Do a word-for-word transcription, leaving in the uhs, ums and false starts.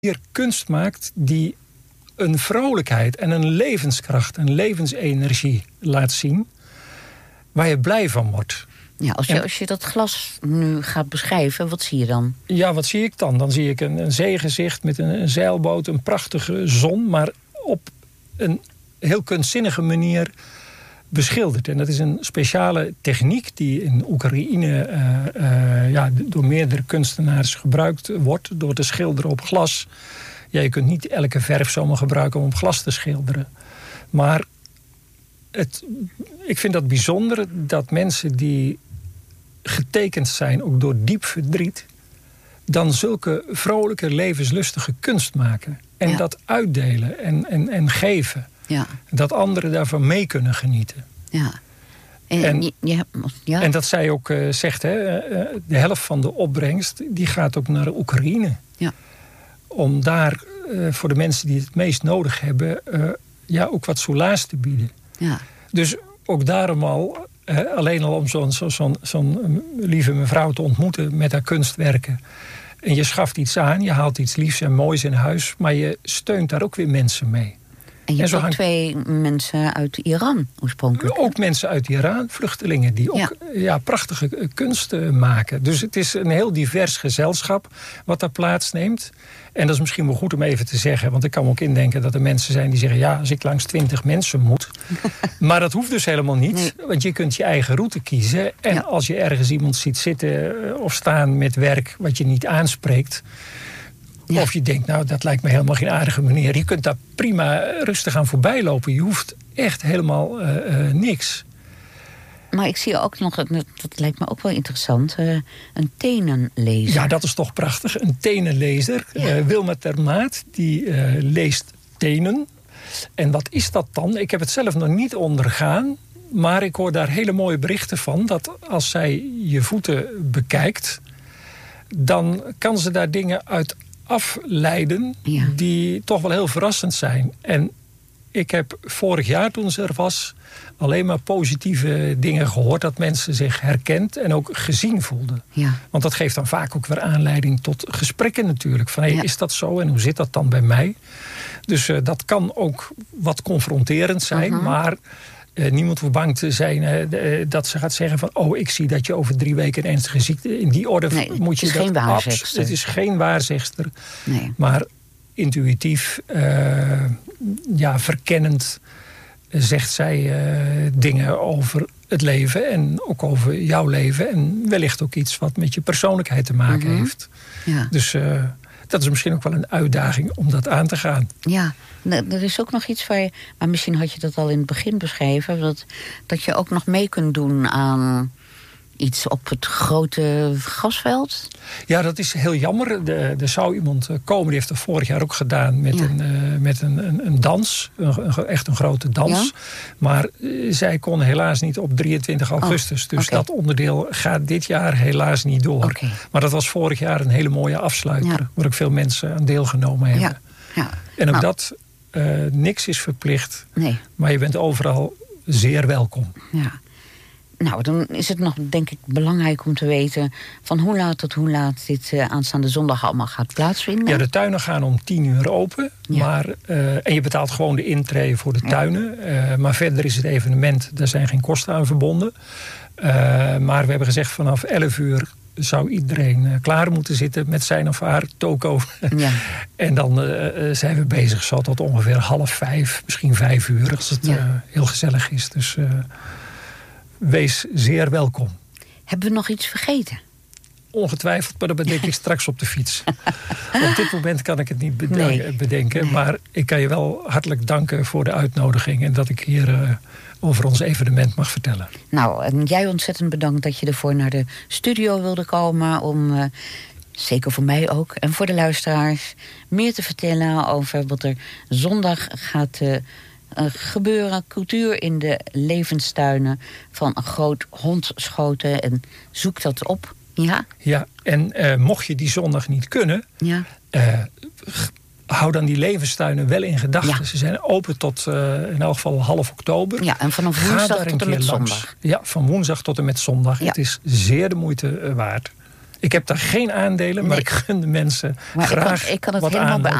hier kunst maakt die een vrolijkheid en een levenskracht, een levensenergie laat zien, waar je blij van wordt. Ja, als je, en, als je dat glas nu gaat beschrijven, wat zie je dan? Ja, wat zie ik dan? Dan zie ik een, een zeegezicht met een, een zeilboot, een prachtige zon, maar op een heel kunstzinnige manier beschilderd. En dat is een speciale techniek die in Oekraïne uh, uh, ja, door meerdere kunstenaars gebruikt wordt door te schilderen op glas. Ja, je kunt niet elke verf zomaar gebruiken om op glas te schilderen. Maar het, ik vind dat bijzonder dat mensen die getekend zijn, ook door diep verdriet, dan zulke vrolijke, levenslustige kunst maken. En ja. dat uitdelen en, en, en geven. Ja. Dat anderen daarvan mee kunnen genieten. Ja. En, en, ja, ja. en dat zij ook uh, zegt, hè, uh, de helft van de opbrengst die gaat ook naar de Oekraïne. Ja. Om daar uh, voor de mensen die het meest nodig hebben, uh, ja, ook wat soelaas te bieden. Ja. Dus ook daarom al, uh, alleen al om zo'n zo, zo, zo'n lieve mevrouw te ontmoeten met haar kunstwerken. En je schaft iets aan, je haalt iets liefs en moois in huis, maar je steunt daar ook weer mensen mee. En je en hebt ook hangt... twee mensen uit Iran oorspronkelijk. Ook mensen uit Iran, vluchtelingen, die ook ja. Ja, prachtige kunst maken. Dus het is een heel divers gezelschap wat daar plaatsneemt. En dat is misschien wel goed om even te zeggen, want ik kan me ook indenken dat er mensen zijn die zeggen, ja, als ik langs twintig mensen moet. Maar dat hoeft dus helemaal niet, nee. Want je kunt je eigen route kiezen. En ja. als je ergens iemand ziet zitten of staan met werk wat je niet aanspreekt, ja. of je denkt, nou, dat lijkt me helemaal geen aardige meneer. Je kunt daar prima rustig aan voorbij lopen. Je hoeft echt helemaal uh, uh, niks. Maar ik zie ook nog, dat lijkt me ook wel interessant, uh, een tenenlezer. Ja, dat is toch prachtig. Een tenenlezer. Ja. Uh, Wilma Termaat, die uh, leest tenen. En wat is dat dan? Ik heb het zelf nog niet ondergaan. Maar ik hoor daar hele mooie berichten van. Dat als zij je voeten bekijkt, dan kan ze daar dingen uit afleiden, ja. die toch wel heel verrassend zijn. En ik heb vorig jaar, toen ze er was, alleen maar positieve dingen gehoord, dat mensen zich herkend en ook gezien voelden. Ja. Want dat geeft dan vaak ook weer aanleiding tot gesprekken natuurlijk. Van, hey, ja. is dat zo en hoe zit dat dan bij mij? Dus uh, dat kan ook wat confronterend zijn, uh-huh. maar Uh, niemand hoeft bang te zijn uh, uh, dat ze gaat zeggen van, oh, ik zie dat je over drie weken een ernstige ziekte, in die orde nee, moet je het is dat geen waarzegster. Het is geen waarzegster, nee. maar intuïtief, uh, ja, verkennend uh, zegt zij uh, dingen over het leven en ook over jouw leven en wellicht ook iets wat met je persoonlijkheid te maken mm-hmm. heeft. Ja. Dus uh, dat is misschien ook wel een uitdaging om dat aan te gaan. Ja, er is ook nog iets waar je, maar misschien had je dat al in het begin beschreven, dat, dat je ook nog mee kunt doen aan iets op het grote gasveld. Ja, dat is heel jammer. De, er zou iemand komen, die heeft het vorig jaar ook gedaan met, ja. een, uh, met een, een, een dans. Een, een, echt een grote dans. Ja? Maar uh, zij kon helaas niet op drieëntwintig augustus. Oh, dus okay. dat onderdeel gaat dit jaar helaas niet door. Okay. Maar dat was vorig jaar een hele mooie afsluiter. Ja. Waar ook veel mensen aan deelgenomen hebben. Ja. Ja. En ook nou. dat, uh, niks is verplicht. Nee. Maar je bent overal zeer welkom. Ja. Nou, dan is het nog, denk ik, belangrijk om te weten van hoe laat tot hoe laat dit uh, aanstaande zondag allemaal gaat plaatsvinden. Ja, de tuinen gaan om tien uur open. Ja. Maar, uh, en je betaalt gewoon de intree voor de tuinen. Ja. Uh, maar verder is het evenement, daar zijn geen kosten aan verbonden. Uh, maar we hebben gezegd vanaf elf uur zou iedereen uh, klaar moeten zitten met zijn of haar toko. Ja. En dan uh, zijn we bezig zo tot ongeveer half vijf, misschien vijf uur, als het ja. uh, heel gezellig is. Dus Uh, wees zeer welkom. Hebben we nog iets vergeten? Ongetwijfeld, maar dat bedenk ik straks op de fiets. Op dit moment kan ik het niet bedenken. Nee. bedenken nee. Maar ik kan je wel hartelijk danken voor de uitnodiging en dat ik hier uh, over ons evenement mag vertellen. Nou, en jij ontzettend bedankt dat je ervoor naar de studio wilde komen om, uh, zeker voor mij ook, en voor de luisteraars, meer te vertellen over wat er zondag gaat uh, Uh, gebeuren, cultuur in de levenstuinen van een groot Hondschoten. En zoek dat op. Ja, ja en uh, mocht je die zondag niet kunnen, ja. uh, hou dan die levenstuinen wel in gedachten. Ja. Ze zijn open tot uh, in elk geval half oktober. Ja, en vanaf woensdag tot en met zondag. Ja, van woensdag tot en met zondag. Ja. Het is zeer de moeite waard. Ik heb daar geen aandelen, maar Nee. ik gun de mensen Maar graag ik kan, ik kan het wat helemaal aandelen.